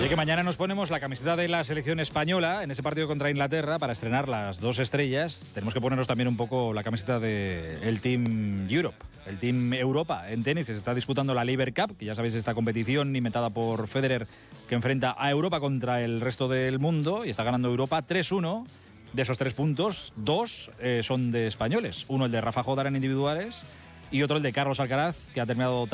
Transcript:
Así que mañana nos ponemos la camiseta de la selección española en ese partido contra Inglaterra para estrenar las 2 estrellas. Tenemos que ponernos también un poco la camiseta del Team Europe, el Team Europa en tenis, que se está disputando la Laver Cup, que ya sabéis, esta competición inventada por Federer que enfrenta a Europa contra el resto del mundo, y está ganando Europa 3-1. De esos 3 puntos, 2 son de españoles. Uno el de Rafa Jodar en individuales y otro el de Carlos Alcaraz, que ha terminado